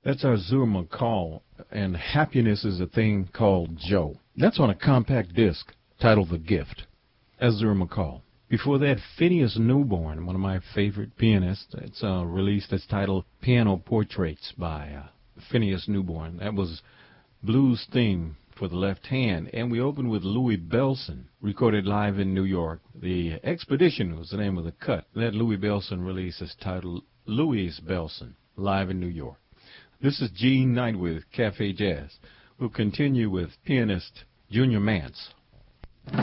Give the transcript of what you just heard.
That's Arthur McCall, and Happiness is a Thing Called Joe. That's on a compact disc titled The Gift. Arthur McCall. Before that, Phineas Newborn, one of my favorite pianists. It's a release that's titled Piano Portraits by Phineas Newborn. That was Blues Theme for the Left Hand. And we opened with Louis Bellson, recorded live in New York. The Expedition was the name of the cut. That Louis Bellson release is titled Louis Bellson, live in New York. This is Gene Knight with Cafe Jazz. We'll continue with pianist Junior Mance.